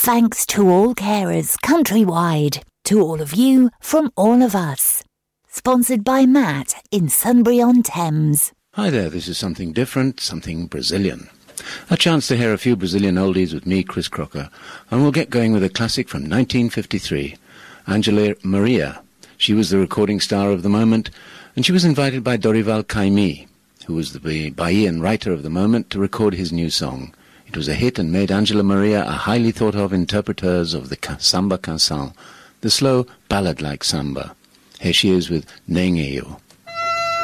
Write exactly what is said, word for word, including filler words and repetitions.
Thanks to all carers countrywide. To all of you from all of us. Sponsored by Matt in Sunbury-on-Thames. Hi there, this is something different, something Brazilian. A chance to hear a few Brazilian oldies with me, Chris Crocker, and we'll get going with a classic from nineteen fifty-three, Angela Maria. She was the recording star of the moment, and she was invited by Dorival Caymmi, who was the Bahian writer of the moment, to record his new song. It was a hit and made Angela Maria a highly thought-of interpreter of the samba canção, the slow, ballad-like samba. Here she is with Nengueyo.